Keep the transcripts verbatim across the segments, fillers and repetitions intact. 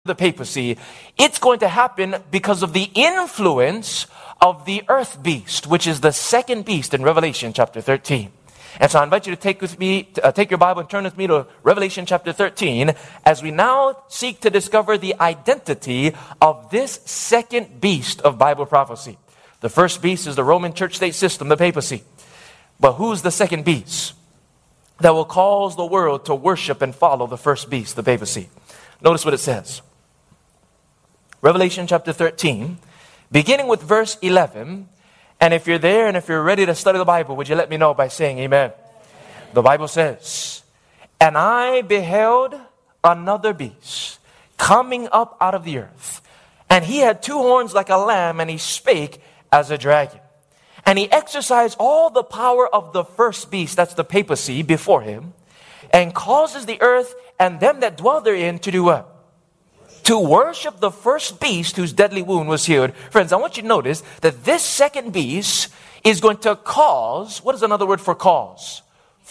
the papacy, it's going to happen because of the influence of the earth beast, which is the second beast in Revelation chapter thirteen. And so I invite you to take with me, uh, take your Bible and turn with me to Revelation chapter thirteen, as we now seek to discover the identity of this second beast of Bible prophecy. The first beast is the Roman church-state system, the papacy. But who's the second beast that will cause the world to worship and follow the first beast, the papacy? Notice what it says. Revelation chapter thirteen, beginning with verse eleven. And if you're there and if you're ready to study the Bible, would you let me know by saying amen? Amen. The Bible says, "And I beheld another beast coming up out of the earth. And he had two horns like a lamb, and he spake as a dragon. And he exercised all the power of the first beast," that's the papacy, "before him, and causes the earth and them that dwell therein to do what? To worship the first beast whose deadly wound was healed." Friends, I want you to notice that this second beast is going to cause, what is another word for cause?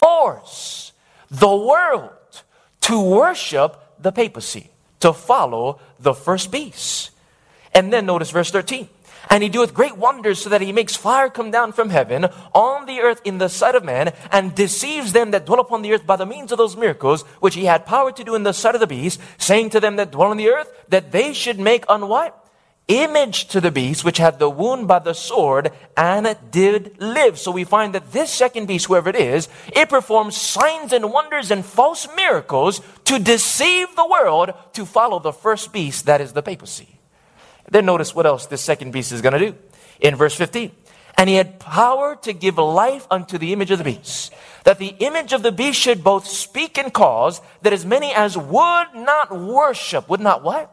Force the world to worship the papacy, to follow the first beast. And then notice verse thirteen. "And he doeth great wonders, so that he makes fire come down from heaven on the earth in the sight of man, and deceives them that dwell upon the earth by the means of those miracles, which he had power to do in the sight of the beast, saying to them that dwell on the earth, that they should make an what? Image to the beast, which had the wound by the sword, and did live." So we find that this second beast, whoever it is, it performs signs and wonders and false miracles to deceive the world to follow the first beast, that is the papacy. Then notice what else this second beast is going to do. In verse fifteen, "And he had power to give life unto the image of the beast, that the image of the beast should both speak and cause, that as many as would not worship," would not what?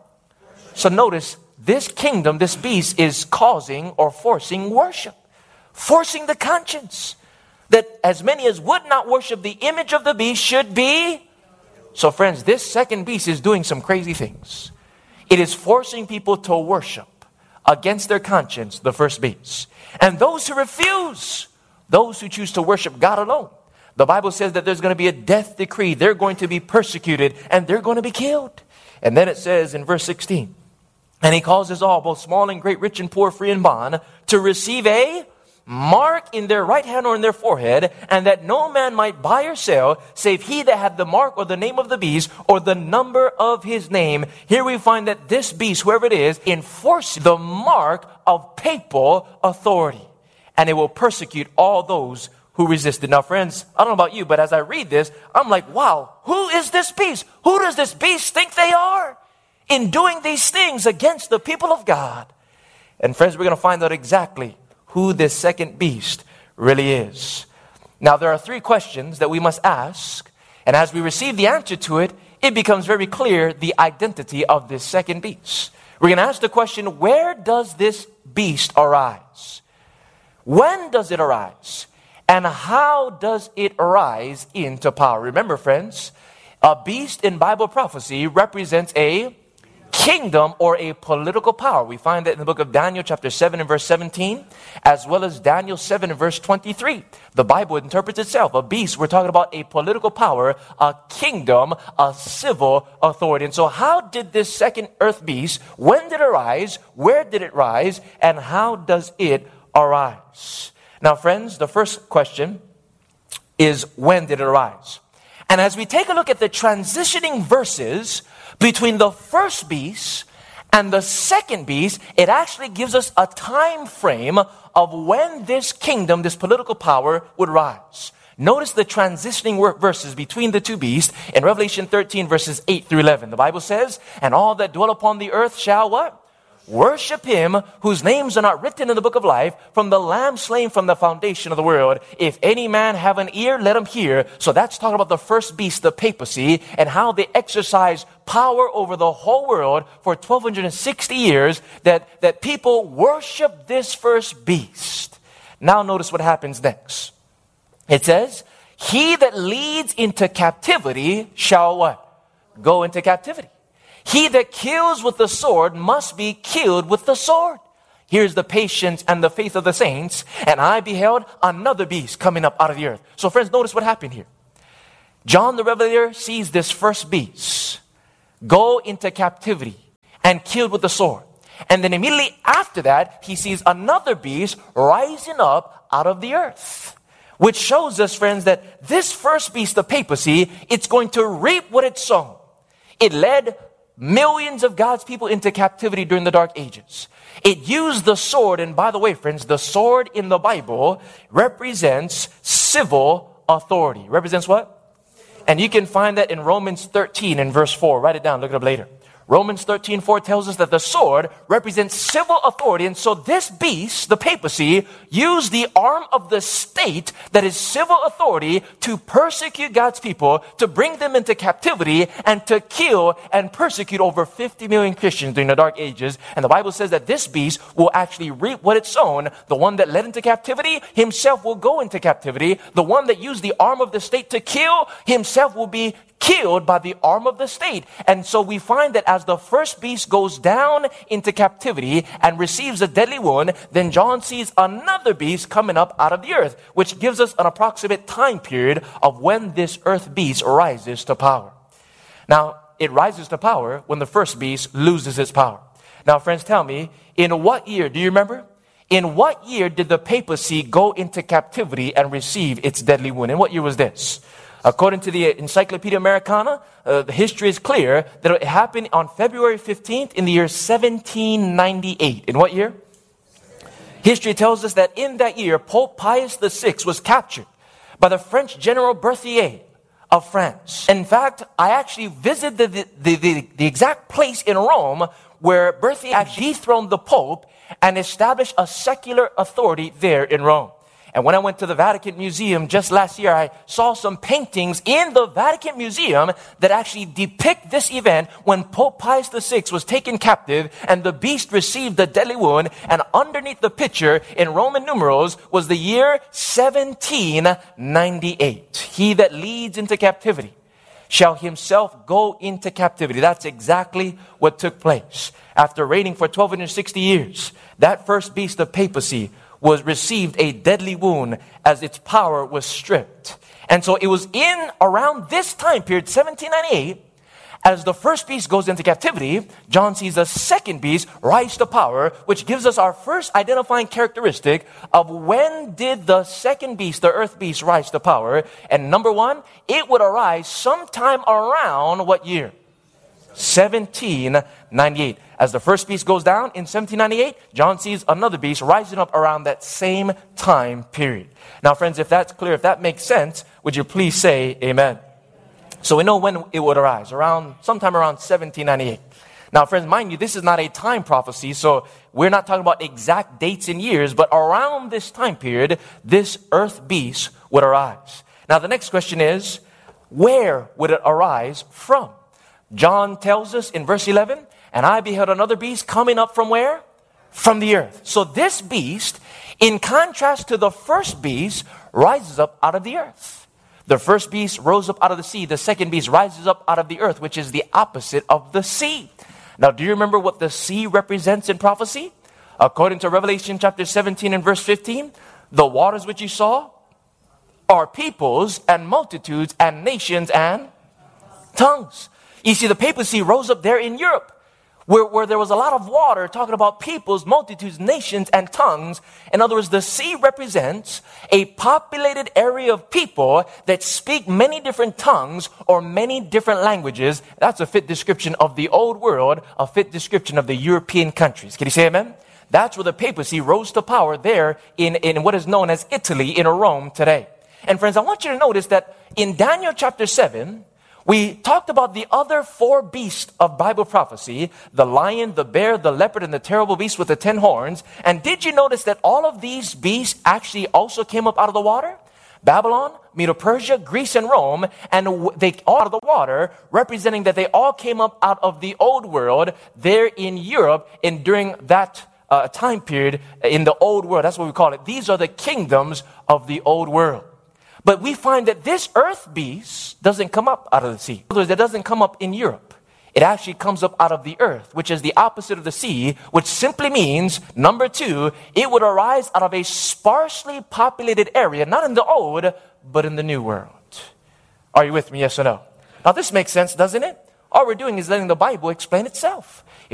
So notice, this kingdom, this beast is causing or forcing worship, forcing the conscience, that as many as would not worship the image of the beast should be. So friends, this second beast is doing some crazy things. It is forcing people to worship against their conscience the first beast. And those who refuse, those who choose to worship God alone, the Bible says that there's going to be a death decree. They're going to be persecuted and they're going to be killed. And then it says in verse sixteen, "And he causes all, both small and great, rich and poor, free and bond, to receive a mark in their right hand or in their forehead, and that no man might buy or sell, save he that had the mark or the name of the beast or the number of his name." Here we find that this beast, whoever it is, enforces the mark of papal authority, and it will persecute all those who resisted. Now friends, I don't know about you, but as I read this, I'm like, wow, who is this beast? Who does this beast think they are in doing these things against the people of God? And friends, we're going to find out exactly who this second beast really is. Now, there are three questions that we must ask, and as we receive the answer to it, it becomes very clear the identity of this second beast. We're going to ask the question, where does this beast arise? When does it arise? And how does it arise into power? Remember, friends, a beast in Bible prophecy represents a kingdom or a political power. We find that in the book of Daniel chapter seven and verse seventeen, as well as Daniel seven and verse twenty-three. The Bible interprets itself. A beast, we're talking about a political power, a kingdom, a civil authority. And so how did this second earth beast, when did it arise, where did it rise, and how does it arise? Now friends, the first question is, when did it arise? And as we take a look at the transitioning verses between the first beast and the second beast, it actually gives us a time frame of when this kingdom, this political power, would rise. Notice the transitioning verses between the two beasts in Revelation thirteen verses eight through eleven. The Bible says, "And all that dwell upon the earth shall" what? "Worship him whose names are not written in the book of life from the Lamb slain from the foundation of the world. If any man have an ear, let him hear." So that's talking about the first beast, the papacy, and how they exercise power over the whole world for twelve sixty years, that, that people worship this first beast. Now notice what happens next. It says, "He that leads into captivity shall" what? "Go into captivity. He that kills with the sword must be killed with the sword. Here's the patience and the faith of the saints. And I beheld another beast coming up out of the earth." So friends, notice what happened here. John the Revelator sees this first beast go into captivity and killed with the sword. And then immediately after that, he sees another beast rising up out of the earth. Which shows us, friends, that this first beast, the papacy, it's going to reap what it's sown. It led millions of God's people into captivity during the Dark Ages. It used the sword, and by the way, friends, the sword in the Bible represents civil authority. Represents what? And you can find that in Romans thirteen in verse four. Write it down, look it up later. Romans thirteen four tells us that the sword represents civil authority. And so this beast, the papacy, used the arm of the state that is civil authority to persecute God's people, to bring them into captivity, and to kill and persecute over fifty million Christians during the Dark Ages. And the Bible says that this beast will actually reap what it's sown. The one that led into captivity himself will go into captivity. The one that used the arm of the state to kill himself will be killed by the arm of the state. And so we find that as the first beast goes down into captivity and receives a deadly wound, then John sees another beast coming up out of the earth, which gives us an approximate time period of when this earth beast rises to power. Now, it rises to power when the first beast loses its power. Now, friends, tell me, in what year, do you remember? In what year did the papacy go into captivity and receive its deadly wound? In what year was this? According to the Encyclopedia Americana, uh, the history is clear that it happened on February fifteenth in the year seventeen ninety-eight. In what year? History tells us that in that year, Pope Pius the sixth was captured by the French General Berthier of France. In fact, I actually visited the, the, the, the exact place in Rome where Berthier actually dethroned the Pope and established a secular authority there in Rome. And when I went to the Vatican Museum just last year, I saw some paintings in the Vatican Museum that actually depict this event when Pope Pius the sixth was taken captive and the beast received the deadly wound. And underneath the picture in Roman numerals was the year seventeen ninety-eight. He that leads into captivity shall himself go into captivity. That's exactly what took place. After reigning for twelve sixty years, that first beast of papacy was received a deadly wound as its power was stripped. And so it was in around this time period, seventeen ninety-eight, as the first beast goes into captivity, John sees a second beast rise to power, which gives us our first identifying characteristic of when did the second beast, the earth beast, rise to power. And number one, it would arise sometime around what year? seventeen ninety-eight. As the first beast goes down in seventeen ninety-eight, John sees another beast rising up around that same time period. Now, friends, if that's clear, if that makes sense, would you please say amen? So we know when it would arise, around sometime around seventeen ninety-eight. Now, friends, mind you, this is not a time prophecy, so we're not talking about exact dates and years, but around this time period, this earth beast would arise. Now, the next question is, where would it arise from? John tells us in verse eleven, and I beheld another beast coming up from where? From the earth. So this beast, in contrast to the first beast, rises up out of the earth. The first beast rose up out of the sea. The second beast rises up out of the earth, which is the opposite of the sea. Now, do you remember what the sea represents in prophecy? According to Revelation chapter seventeen and verse fifteen, the waters which you saw are peoples and multitudes and nations and tongues. You see, the papacy rose up there in Europe, where, where there was a lot of water, talking about peoples, multitudes, nations, and tongues. In other words, the sea represents a populated area of people that speak many different tongues or many different languages. That's a fit description of the old world, a fit description of the European countries. Can you say amen? That's where the papacy rose to power there in, in what is known as Italy, in Rome today. And friends, I want you to notice that in Daniel chapter seven, we talked about the other four beasts of Bible prophecy, the lion, the bear, the leopard, and the terrible beast with the ten horns. And did you notice that all of these beasts actually also came up out of the water? Babylon, Medo-Persia, Greece, and Rome, and they all out of the water, representing that they all came up out of the old world there in Europe and during that uh, time period in the old world. That's what we call it. These are the kingdoms of the old world. But we find that this earth beast doesn't come up out of the sea. In other words, it doesn't come up in Europe. It actually comes up out of the earth, which is the opposite of the sea, which simply means, number two, it would arise out of a sparsely populated area, not in the old, but in the new world. Are you with me, yes or no? Now this makes sense, doesn't it? All we're doing is letting the Bible explain itself.